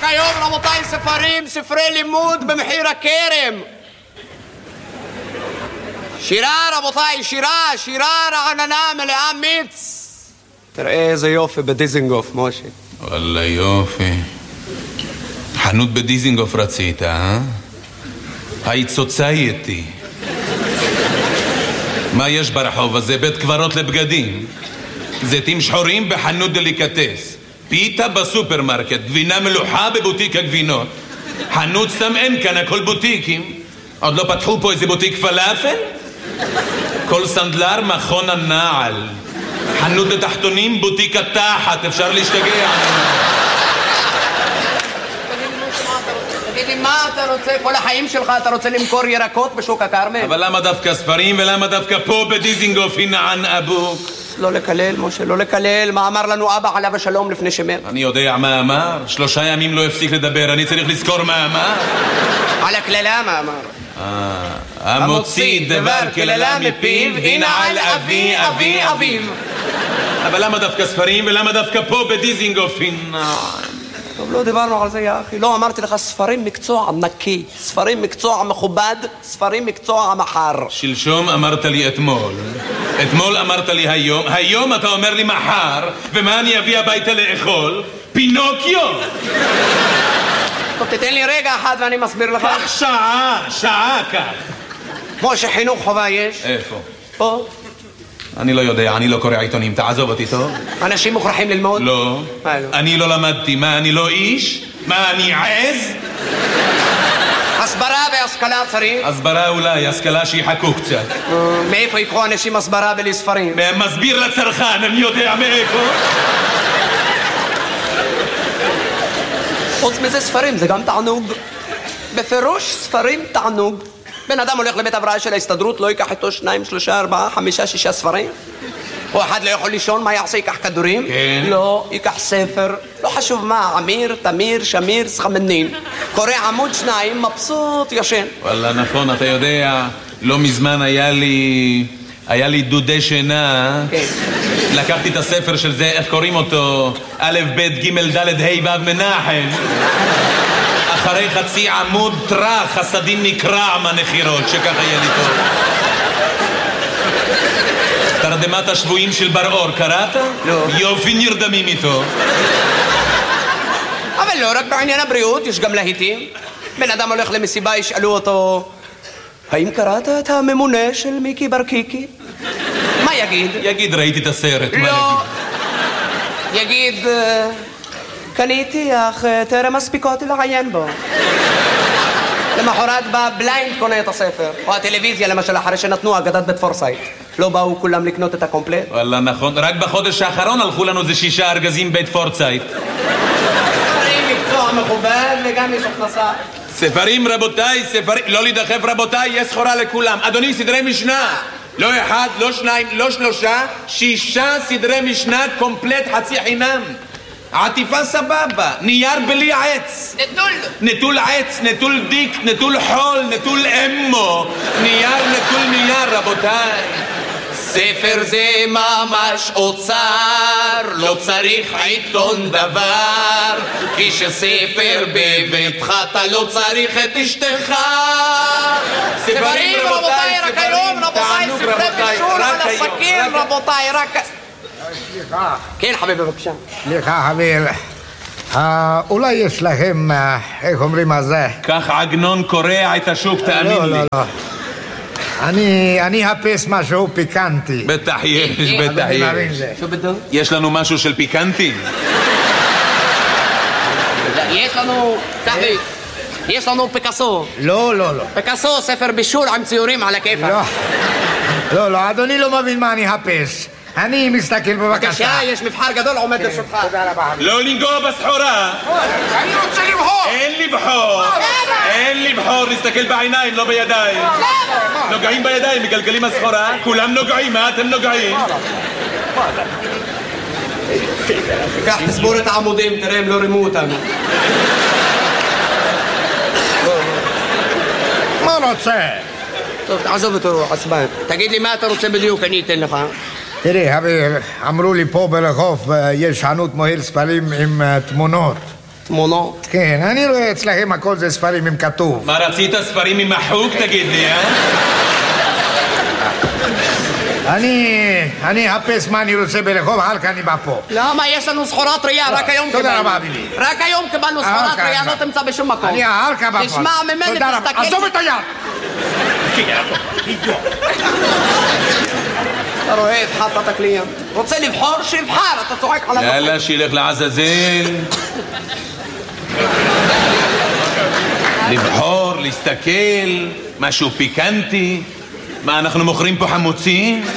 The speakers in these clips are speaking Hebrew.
היום רבותיי ספרים, ספרי לימוד במחיר הכרם. שירה רבותיי, שירה רעננה מלאה מיץ. תראה איזה יופי בדיזינגוף, משה. וואלה יופי. חנות בדיזינגוף רצית, אה? היית סוצייטי. מה יש ברחוב הזה? בית קברות לבגדים. זיתים שחורים בחנות דליקטס. פיתה בסופרמרקט. גבינה מלוחה בבוטיק הגבינות. חנות סתם אין כאן, הכל בוטיקים. עוד לא פתחו פה איזה בוטיק פלאפל? כל סנדלר מכון הנעל. חנות לתחתונים, בוטיק התחת. אפשר להשתגע. תגיד לי, מה אתה רוצה? כל החיים שלך אתה רוצה למכור ירקות בשוק הכרמל? אבל למה דווקא ספרים ולמה דווקא פה בדיזינגוף הינען אבוק? לא לקלל, משה, לא לקלל. מה אמר לנו אבא עליו השלום לפני שמת? אני יודע מה אמר. 3 ימים לא הפסיק לדבר. אני צריך לזכור מה אמר. על הקללה מה אמר? המוציא דבר קללה מפיו ינעל אבי אבי אביו. אבל למה דווקא ספרים ולמה דווקא פה בדיזינגוף הינען? טוב, לא דיברנו על זה, יא אחי. לא אמרתי לך, ספרים מקצוע נקי, ספרים מקצוע מכובד, ספרים מקצוע מחר. שלשום אמרת לי אתמול, אתמול אמרת לי היום, היום אתה אומר לי מחר, ומה אני אביא הביתה לאכול? פינוקיו! טוב, תתן לי רגע אחד ואני מסביר לך. כך שעה כך. כמו שחינוך חובה יש. איפה? פה. אני לא יודע, אני לא קורא עיתונים, תעזוב אותי טוב. אנשים מוכרחים ללמוד? לא. אני לא למדתי, מה, אני לא איש? מה, אני עז? הסברה והשכלה צריך? הסברה אולי, השכלה שיחכו קצת. מאיפה יקחו אנשים הסברה בלי ספרים? מסביר לצרכן, אני יודע מאיפה. חוץ מזה ספרים, זה גם תענוג. בפירוש ספרים תענוג. בן אדם הולך לבית הבראה של ההסתדרות, לא ייקח איתו 2, 3, 4, 5, 6 ספרים? או אחד לא יכול לישון, מה יעשה? ייקח כדורים? כן. לא, ייקח ספר, לא חשוב מה, עמיר, תמיר, שמיר, סחמנין. קורא עמוד 2, מבסוט, ישן. וואלה, נכון, אתה יודע, לא מזמן היה לי דודי שינה. כן. לקחתי את הספר של זה, איך קוראים אותו? א', ב', ג', ד', ה', ו', מנחם. אחרי חצי עמוד טרח, חסדים נקרע מהנחירות, שככה יהיה לי טוב. תרדמת השבויים של בר-אור, קראת? לא. יופי נרדמים איתו. אבל לא רק בעניין הבריאות, יש גם להיטים. בן אדם הולך למסיבה, ישאלו אותו, האם קראת את הממונה של מיקי ברקיקי? מה יגיד? יגיד, ראיתי את הסרט. לא. יגיד, קניתי, אך טרם מספיקותי לעיין בו. למחרת בא בליינד קונה את הספר. או הטלוויזיה למשל, אחרי שנתנו אגדת בית פורסייט. לא באו כולם לקנות את הקומפלט? וואלה, נכון. רק בחודש האחרון הלכו לנו איזה 6 ארגזים בית פורסייט. ספרים מקצוע מכובד וגם יש הכנסה. ספרים רבותיי, ספרים... לא להידחף רבותיי, יש סחורה לכולם. אדוני, סדרי משנה. לא 1, לא 2, לא 3, 6 סדרי משנה קומפלט חצי חינם. עטיפה סבבה, נייר בלי עץ. נטול עץ, נטול דיק, נטול חול, נטול אמו. נטול נייר, רבותיי. ספר זה ממש אוצר, לא צריך עיתון דבר, כי שספר בביתך אתה לא צריך את אשתך. ספרים רבותיי, רק היום רבותיי, ספרי בישול על הסכין רבותיי, רק... סליחה. כן חביבי בבקשה. סליחה חביב, אולי יש לכם, איך אומרים על זה? כך עגנון קורע את השוק, תאמין לי. לא. אני אחפש משהו פיקנטי. בטח יש, בטח יש. יש לנו משהו של פיקנטי? יש לנו פיקאסו. לא. פיקאסו, ספר בישול עם ציורים על הכיפה. לא, אדוני לא מבין מה אני אחפש. אני מסתכל בבקשה. יש מבחר גדול עומד לרשותך. תודה רבה. לא לנגוע בסחורה. אני רוצה לבחור. אין לבחור, נסתכל בעיניים, לא בידיים. נוגעים בידיים, מגלגלים הסחורה. כולם נוגעים, מה אתם נוגעים? קח, תסבור את העמודים, תראה הם לא רימו אותנו. מה רוצה? טוב, תעזוב אותו, עצבן. תגיד לי מה אתה רוצה בדיוק, אני אתן לך. תראי, אמרו לי פה ברחוב יש חנות מוהל ספרים עם תמונות. תמונות. כן, אני רואה אצלכם הכל זה ספרים עם כתוב. מה רצית ספרים עם מחוק תגיד לי, אה? אני אחפש מה אני רוצה ברחוב, הלכה אני בא פה. למה? יש לנו סחורה טריה, רק היום קיבלנו. תודה רבה, ביבי. רק היום קיבלנו סחורה טריה, לא תמצא בשום מקום. אני הלכה בא פה. תשמע ממני, תסתכל. עזוב את היד! אתה רואה, הבחרת את הקליינט. רוצה לבחור? שיבחר, אתה צוחק עליו. יאללה, שילך לעזאזל. לבחור, להסתכל, משהו פיקנטי. מה, אנחנו מוכרים פה חמוצים?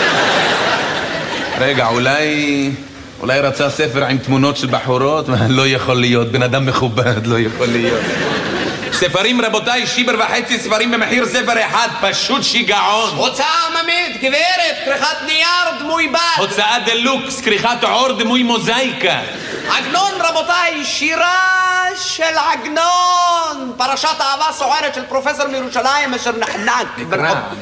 רגע, אולי רצה ספר עם תמונות של בחורות? לא יכול להיות, בן אדם מכובד, לא יכול להיות. ספרים רבותיי, שיבר וחצי ספרים במחיר ספר אחד, פשוט שיגעון. הוצאה עממית, גברת, כריכת נייר, דמוי בד. הוצאה דלוקס, כריכת עור, דמוי מוזאיקה. עגנון רבותיי, שירה של עגנון. פרשת אהבה סוערת של פרופסור מירושלים אשר נחנק.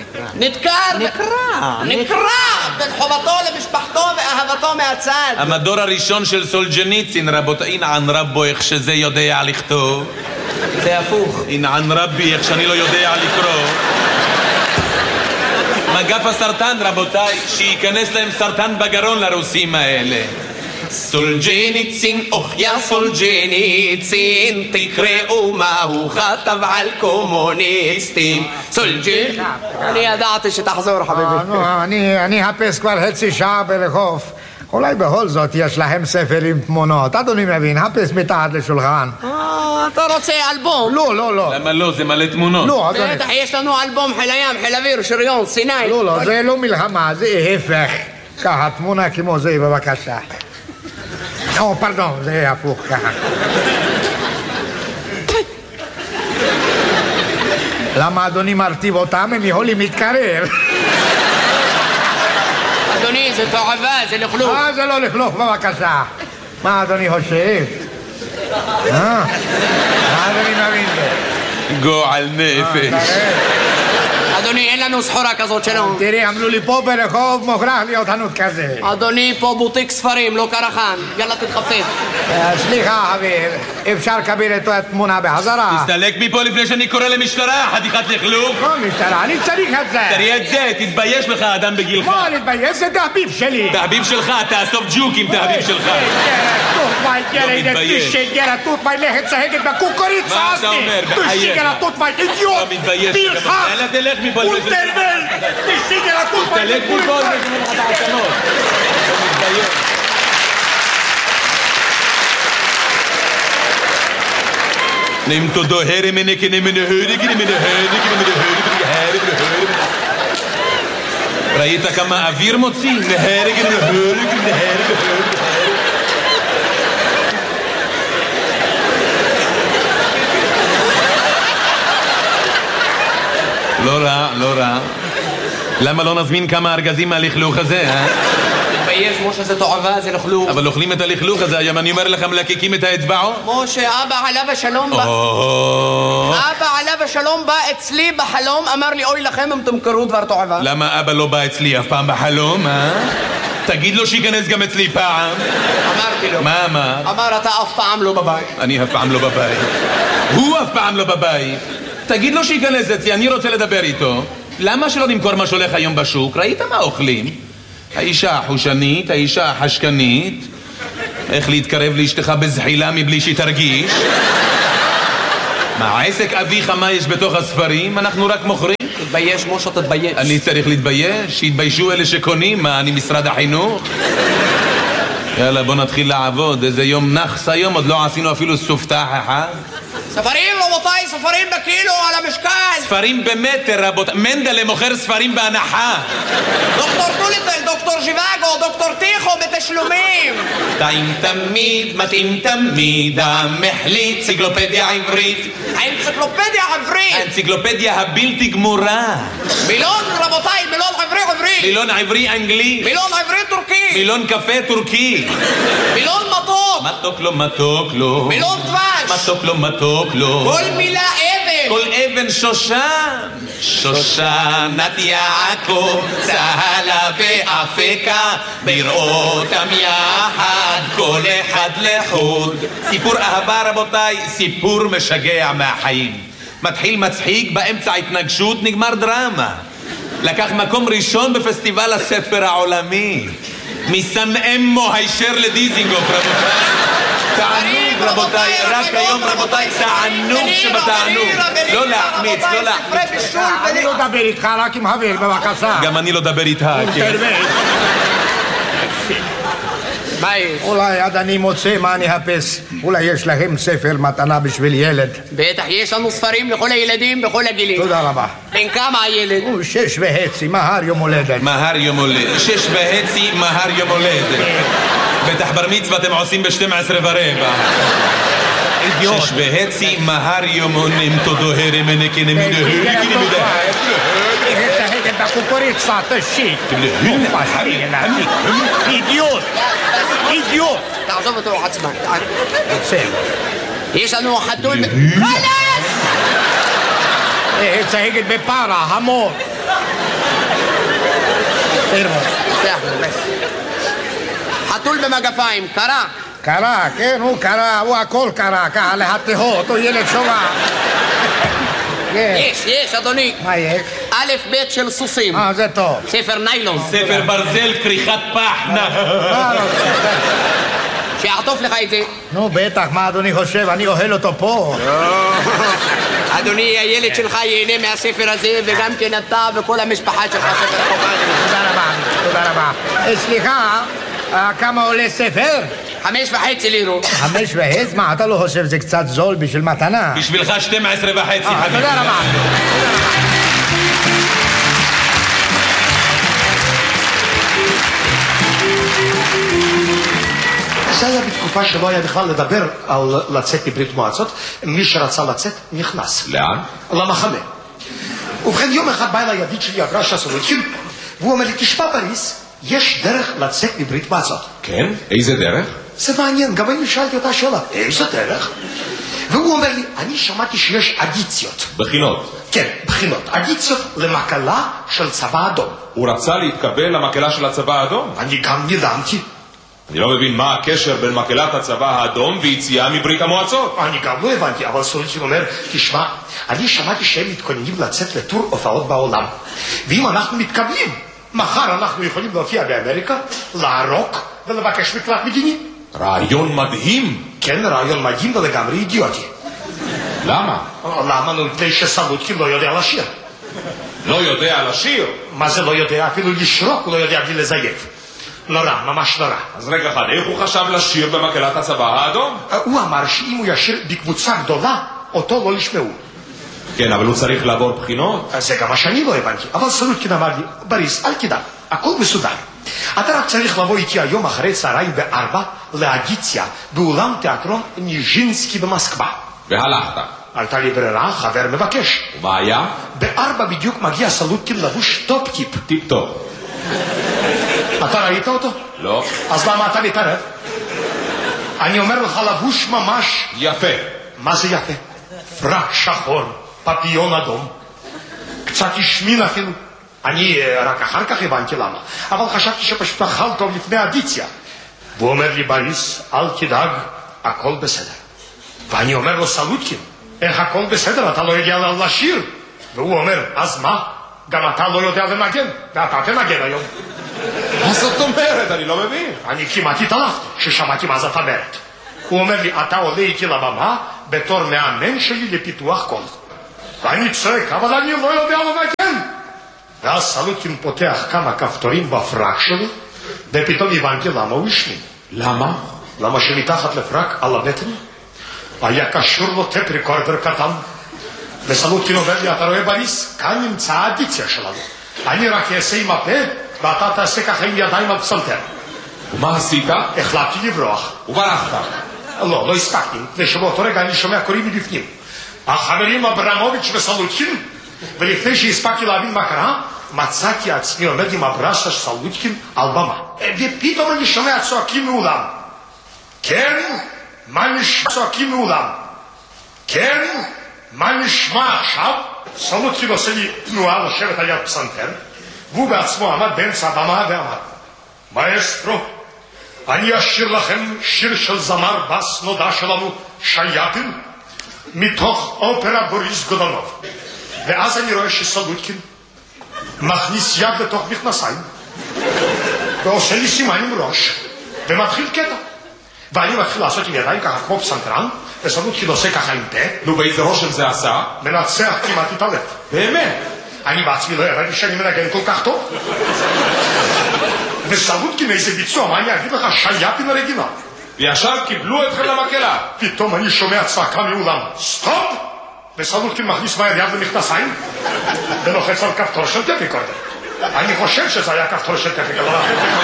נקרא בין חובתו למשפחתו ואהבתו מהצד. המדור הראשון של סולג'ניצין רבותיי, אינען רבו איך שזה יודע לכתוב. זה הפוך. אינען רבי איך שאני לא יודע לקרוא. מגף הסרטן רבותיי, שייכנס להם סרטן בגרון לרוסים האלה. סולג'ניצין, אוח יא סולג'ניצין, תקראו מה הוא כתב על קומוניסטים. סולג'ניצין. אני ידעתי שתחזור חביבי. אני אחפש כבר חצי שעה ברחוב. אולי בכל זאת יש להם ספר עם תמונות. אדוני מבין, חפש מתחת לשולחן. אתה רוצה אלבום? לא. למה לא? זה מלא תמונות. לא, אדוני. בטח, יש לנו אלבום חיל הים, חיל אוויר, שריון, סיני. לא, זה לא מלחמה, זה ההפך. ככה, תמונה כמו זה, בבקשה. פרדון, זה הפוך ככה. למה אדוני מרטיב אותם? הם יכולים להתקרב. אדוני, זה תועבה, זה לכלוך. זה לא לכלוך, בבקשה. מה אדוני חושב? מה אדוני מבין זה? גועל נפש. אדוני, אין לנו סחורה כזאת שלנו. תראי, אמרו לי פה ברחוב מוכרח להיות חנות כזה. אדוני, פה בוטיק ספרים, לא קרחן. יאללה, תתחפף. סליחה, חביב, אפשר לקבל את התמונה בחזרה? תסתלק מפה לפני שאני קורא למשטרה, חתיכת לכלוך. לא משטרה, אני צריך את זה. תראי את זה, תתבייש לך, אדם בגילך. מה להתבייש? זה תחביב שלי. תחביב שלך, תאסוף ג'וקים, תחביב שלך. תשגר התות מי לכת צהגת בקוקוריצה. מה אתה אומר? תשגר התות מי אידיוט. לא מתבייש. פרחח. יאללה, תלך מפה. אולטרבל. תשגר התות מי תסתלק מפה לפני לך את העצמות. לא מתבייש. נמת דו הרי מנקה נמנה הריגי נמנה הריגי ראית כמה אוויר מוציא? נהריגי נמנה הריגי לא רע למה לא נזמין כמה ארגזים מהלכלוך הזה, אה? תתבייש, משה, זה תועבה, זה לכלוך. אבל אוכלים את הלכלוך הזה, היום אני אומר לך מלקקים את האצבעות. משה, אבא עליו השלום בא. אבא עליו השלום בא אצלי בחלום, אמר לי, אוי לכם אם תמכרו דבר תועבה. למה אבא לא בא אצלי אף פעם בחלום, אה? תגיד לו שיכנס גם אצלי פעם. אמרתי לו. מה אמר? אמר, אתה אף פעם לא בבית. אני אף פעם לא בבית. הוא אף פעם לא בבית. תגיד לו שיכנס אצלי, אני רוצה לדבר איתו. למה שלא נמכור מה שהולך היום בשוק? ראית מה אוכלים? האישה החושנית, האישה החשקנית. איך להתקרב לאשתך בזחילה מבלי שתרגיש? מה, עסק אביך מה יש בתוך הספרים? אנחנו רק מוכרים? תתבייש, משה, תתבייש. אני צריך להתבייש? שיתביישו אלה שקונים? מה, אני משרד החינוך? יאללה, בוא נתחיל לעבוד. איזה יום נחס היום, עוד לא עשינו אפילו סופתח אחד. ספרים, רבותיי, ספרים בקילו על המשקל. ספרים במטר, רבותיי. מנדלה מוכר ספרים בהנחה. דוקטור טוליטל, דוקטור ז'יוואגו, דוקטור טיחו בתשלומים. טעים תמיד, מתאים תמיד, המחליט, אנציקלופדיה עברית. האנציקלופדיה עברית. האנציקלופדיה הבלתי גמורה. מילון, רבותיי, מילון עברי. מילון עברי אנגלי. מילון עברי טורקי. מילון קפה טורקי. מילון מתוק. מתוק לו. מילון דבש. מתוק לו. כל מילה אבן. כל אבן שושן. שושנת יעקב, צהלה ואפקה, בראותם יחד, כל אחד לחוד. סיפור אהבה רבותיי, סיפור משגע מהחיים. מתחיל מצחיק, באמצע התנגשות, נגמר דרמה. לקח מקום ראשון בפסטיבל הספר העולמי. מסמאמו הישר לדיזינגוף רבותיי. תענוג רבותיי, רק היום רבותיי, תענוג שבתענוג. לא להחמיץ, לא להחמיץ. אני לא דבר איתך, רק עם חבר, בבקשה. גם אני לא דבר איתך, כן. מה יש? אולי עד אני מוצא מה אני אחפש. אולי יש לכם ספר מתנה בשביל ילד. בטח, יש לנו ספרים לכל הילדים בכל הגילים. תודה רבה. בן כמה הילד? הוא 6.5, מהר יום הולדת. מהר יום הולדת. 6.5, מהר יום הולדת. בטח בר מצווה אתם עושים ב-12:15. אידיוט. 6.5, מהר יום הונים תודוהרם מנקנם צחקת בקוקוריצה, תשיט. אידיוט. אידיוט. תעזוב אותו עצמן. בסדר. יש לנו חתול... חלאס! צחקת בפרה, המור. חתול במגפיים, קרה. קרה, כן, הוא קרה, הוא הכל קרה, ככה להתהות, הוא ילד שובע. יש, אדוני. מה יש? א' ב' של סוסים. זה טוב. ספר ניילון. ספר ברזל, כריכת פח, שיעטוף לך את זה. נו, בטח, מה אדוני חושב? אני אוהל אותו פה. אדוני, הילד שלך ייהנה מהספר הזה, וגם כן אתה וכל המשפחה שלך ספר חובה. תודה רבה, תודה רבה. סליחה, כמה עולה ספר? 5.5 לירות. 5.5? מה, אתה לא חושב זה קצת זול בשביל מתנה? בשבילך 12.5 חביבי. תודה רבה. זה היה בתקופה שלא היה בכלל לדבר על לצאת מברית מועצות. מי שרצה לצאת נכנס. לאן? למחנה. ובכן יום אחד בא אליי ידיד שלי אברשה סולודקין, והוא אומר לי, תשמע בריס, יש דרך לצאת מברית מועצות. כן? איזה דרך? זה מעניין, גם אני שאלתי אותה שאלה, איזה דרך? והוא אומר לי, אני שמעתי שיש אדיציות. בחינות. כן, בחינות. אדיציות למקלה של צבא אדום. הוא רצה להתקבל למקהלה של הצבא האדום? אני גם נדהמתי. אני לא מבין מה הקשר בין מקהלת הצבא האדום ויציאה מברית המועצות. אני גם לא הבנתי, אבל סולודקין אומר, תשמע, אני שמעתי שהם מתכוננים לצאת לטור הופעות בעולם. ואם אנחנו מתקבלים, מחר אנחנו יכולים להופיע באמריקה, לערוק ולבקש מקלט מדיני. רעיון מדהים. כן, רעיון מדהים ולגמרי אידיוטי. למה? למה? נו, מפני שסולודקין לא יודע לשיר. לא יודע לשיר? מה זה לא יודע? אפילו לשרוק הוא לא יודע בלי לזייף. נורא, ממש נורא. אז רגע אחד, איך הוא חשב לשיר במקהלת הצבא האדום? הוא אמר שאם הוא ישיר בקבוצה גדולה, אותו לא ישמעו. כן, אבל הוא צריך לעבור בחינות. זה גם מה שאני לא הבנתי. אבל סולודקין אמר לי, בריס, אל תדאג, הכל מסודר. אתה רק צריך לבוא איתי היום אחרי צהריים ב-4 לאדיציה באולם תיאטרון ניז'ינסקי במוסקבה. והלכת. הייתה לי ברירה, חבר מבקש. ומה היה? ב-4 בדיוק מגיע סולודקין לבוש טופ-טיפ. טיפ-טופ. אתה ראית אותו? לא. אז למה אתה מתערב? אני אומר לך לבוש ממש... יפה. מה זה יפה? פרק שחור, פפיון אדום. קצת השמין אפילו. אני רק אחר כך הבנתי למה. אבל חשבתי שפשוט אכל טוב לפני אדיציה. והוא אומר לי, בריס, אל תדאג, הכל בסדר. ואני אומר לו, סולודקין, איך הכל בסדר? אתה לא יודע לשיר. והוא אומר, אז מה? גם אתה לא יודע לנגן, ואתה תנגן היום. מה זאת אומרת? אני לא מבין. אני כמעט התעלפתי ששמעתי מה זאת אומרת. הוא אומר לי, אתה עולה איתי לבמה בתור מאמן שלי לפיתוח קול. ואני צועק, אבל אני לא יודע לנגן. ואז סולודקין פותח כמה כפתורים בפרק שלי, ופתאום הבנתי למה הוא השמין. למה? למה שמתחת לפרק על הבטן היה קשור לו טפ ריקורדר קטן. וסולודקין אומר לי, אתה רואה בריס? כאן נמצא האדיציה שלנו. אני רק אעשה עם הפה, ואתה תעשה ככה עם ידיים על פסנתר. ומה עשית? החלטתי לברוח. וברחת. לא הספקתי, ושבאותו רגע אני שומע קוראים מבפנים. החברים אברמוביץ' וסולודקין, ולפני שהספקתי להבין מה קרה, מצאתי עצמי עומד עם הברשה של סולודקין על במה. ופתאום אני שומע צועקים מאולם. כן? מה צועקים מאולם? כן? מה נשמע עכשיו? סולודקין עושה לי תנועה לשבת על יד פסנתר, והוא בעצמו עמד באמצע הבמה ואמר, מאסטרו, אני אשיר לכם שיר של זמר בס נודע שלנו, שייאפין, מתוך אופרה בוריס גודונוב. ואז אני רואה שסולודקין מכניס יד לתוך מכנסיים, ועושה לי סימן עם ראש, ומתחיל קטע. ואני מתחיל לעשות עם ידיים ככה כמו פסנתרן, וסולודקין עושה ככה עם פה. נו, באיזה רושם זה עשה? מנצח כמעט התעלת. באמת? אני בעצמי לא ידעתי שאני מנגן כל כך טוב. וסולודקין איזה ביצוע, מה אני אגיד לך, שייאפין אוריגינל. וישר קיבלו אתכם למקהלה. פתאום אני שומע צעקה מאולם, סטופ! וסולודקין מכניס מהר יד למכנסיים, ולוחץ על כפתור של טפיקורדר. אני חושב שזה היה כפתור של טפיקורדר.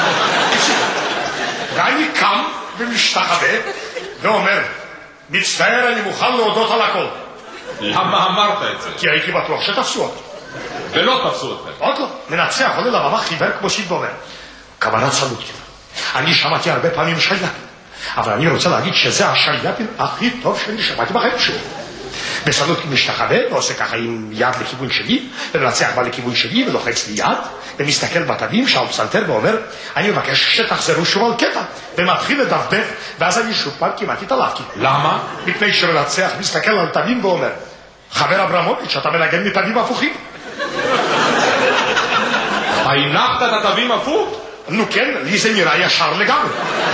ואני קם ומשתחווה, ואומר, מצטער, אני מוכן להודות על הכל. למה אמרת את זה? כי הייתי בטוח שתפסו אותו. ולא תפסו אתכם. עוד לא, מנצח עולה לבמה חיוור כמו שיד ואומר, קברט סולודקין, אני שמעתי הרבה פעמים שייאפין, אבל אני רוצה להגיד שזה השייאפין הכי טוב שאני שמעתי בחיים שלי. וסולודקין משתחווה ועושה ככה עם יד לכיוון שלי, ומנצח בא לכיוון שלי ולוחץ לי יד, ומסתכל בתווים שעל פסנתר ואומר, אני מבקש שתחזרו שוב על קטע, ומתחיל לדפדף, ואז אני שוב פעם כמעט התעלפתי. למה? מפני שמנצח מסתכל על תווים ואומר, חבר אברמוביץ', אתה מנגן מתווים הפוכים? הנחת את התווים הפוך? נו כן, לי זה נראה ישר לגמרי.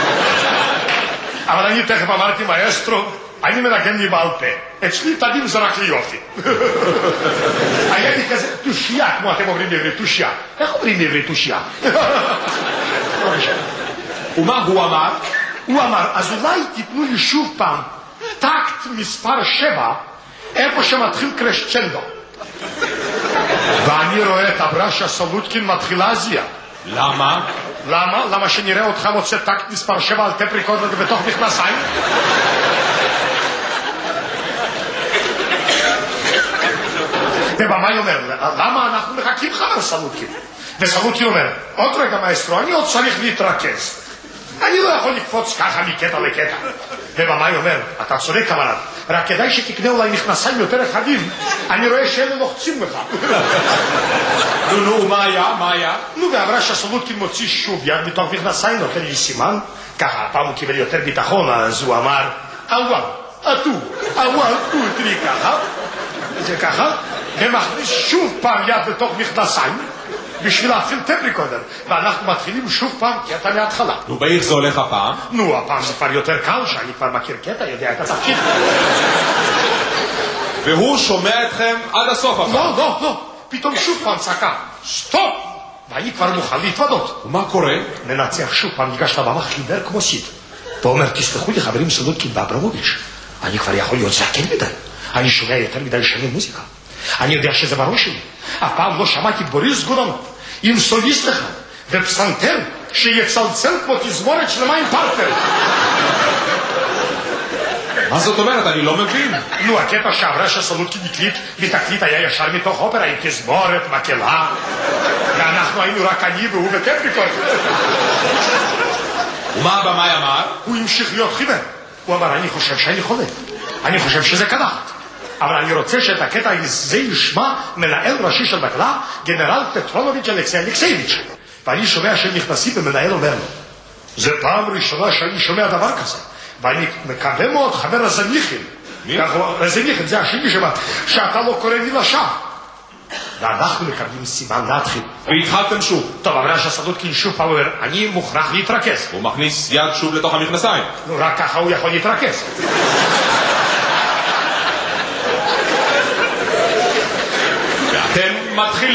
אבל אני תכף אמרתי, מאסטרו, אני מנגן לי בעל פה. אצלי תווים זה רק ליופי. היה לי כזה תושייה, כמו אתם אומרים בעברית, תושייה. איך אומרים בעברית תושייה? ומה הוא אמר? הוא אמר, אז אולי תיתנו לי שוב פעם טקט מספר 7, איפה שמתחיל קרשצ'נדו. ואני רואה את אברשה סולודקין מתחילה להזיע. למה? למה? למה שנראה אותך מוצא טקט מספר 7 על טפ ריקורדר בתוך מכנסיים? ובמה היא אומר? למה אנחנו מחכים חבר סולודקין? וסולודקין אומר, עוד רגע מאסטרו, אני עוד צריך להתרכז. אני לא יכול לקפוץ ככה מקטע לקטע. ובמה היא אומר, אתה צודק קמרד, רק כדאי שתקנה אולי מכנסיים יותר רחבים, אני רואה שאלה לוחצים לך. נו, מה היה? מה היה? נו, ואמרה שסולודקין מוציא שוב יד מתוך מכנסיים, נותן לי סימן, ככה הפעם הוא קיבל יותר ביטחון, אז הוא אמר, אוואל, תראי ככה, זה ככה, ומכניס שוב פעם יד לתוך מכנסיים, בשביל להפעיל טפ ריקורדר, ואנחנו מתחילים שוב פעם קטע מההתחלה. נו, באיך זה הולך הפעם? נו, הפעם זה כבר יותר קל, שאני כבר מכיר קטע, יודע את התפקיד. והוא שומע אתכם עד הסוף הפעם? לא, פתאום שוב פעם צעקה, סטופ! ואני כבר מוכן להתוודות. ומה קורה? מנצח שוב פעם ניגש לבמה חיוור כמו סיד. ואומר, תסלחו לי חברים סולודקין ואברמוביץ', אני כבר יכול להיות זקן מדי. אני שומע יותר מדי שנים מוזיקה. אני יודע שזה בראש שלי. הפעם לא שמעתי בוריס גודונוב עם סוליסט אחד ופסנתר שיצלצל כמו תזמורת שלמה עם פרטנר. מה זאת אומרת? אני לא מבין. נו, הקטע שעברה שסולודקין הקליט בתקליט היה ישר מתוך אופרה עם תזמורת, מקהלה, ואנחנו היינו רק אני והוא וטפ ריקורדר. ומה הבמאי אמר? הוא המשיך להיות חיוור. הוא אמר, אני חושב שאני חולה, אני חושב שזה קדחת, אבל אני רוצה שאת הקטע הזה ישמע מנהל ראשי של מקהלה, גנרל פטרונוביץ' אלכסי אלכסייביץ'. ואני שומע שהם נכנסים ומנהל אומר לו, זה פעם ראשונה שאני שומע דבר כזה, ואני מקווה מאוד חבר רזניחין. מי? רזניחין זה השני שאתה לא קורא לי לשם. ואנחנו מקבלים סימן להתחיל. והתחלתם שוב. טוב, אמרה שסולודקין שוב פעם אומר, אני מוכרח להתרכז. הוא מכניס יד שוב לתוך המכנסיים. נו, רק ככה הוא יכול להתרכז. ואתם מתחילים.